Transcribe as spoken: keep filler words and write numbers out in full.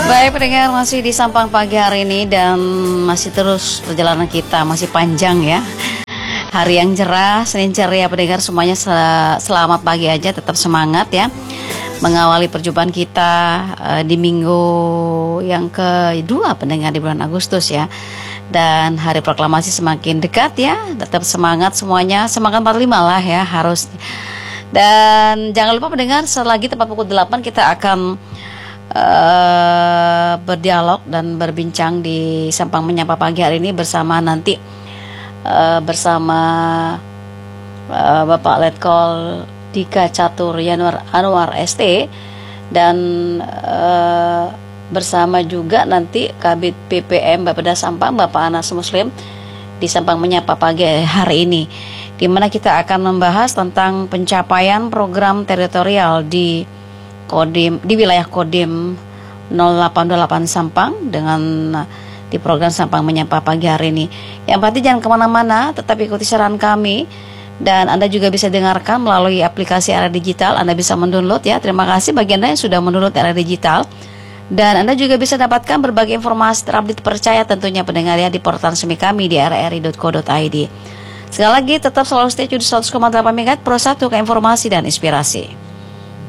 Baik pendengar, masih di Sampang pagi hari ini dan masih terus perjalanan kita masih panjang ya. Hari yang cerah, Senin ceria pendengar semuanya, sel selamat pagi aja, tetap semangat ya. Mengawali perjumpaan kita uh, di minggu yang kedua pendengar di bulan Agustus ya. Dan hari proklamasi semakin dekat ya, tetap semangat semuanya, semangat empat puluh lima lah ya harus. Dan jangan lupa pendengar, selagi tepat pukul delapan kita akan Uh, berdialog dan berbincang di Sampang Menyapa pagi hari ini bersama nanti uh, bersama uh, Bapak Letkol Dika Catur Yanuar Anwar S T dan uh, bersama juga nanti Kabid P P M Bapeda Sampang Bapak Anas Muslim di Sampang Menyapa pagi hari ini, di mana kita akan membahas tentang pencapaian program teritorial di Kodim di wilayah Kodim nol delapan dua delapan Sampang dengan di program Sampang Menyapa pagi hari ini. Yang pasti jangan kemana-mana, tetap ikuti saran kami dan Anda juga bisa dengarkan melalui aplikasi Era Digital. Anda bisa mendownload ya. Terima kasih bagi Anda yang sudah mendownload Era Digital. Dan Anda juga bisa dapatkan berbagai informasi terupdate terpercaya tentunya pendengar ya di portal resmi kami di r r i dot co dot i d. Sekali lagi tetap selalu stay tune di seratus koma delapan megahertz Pro satu ke informasi dan inspirasi.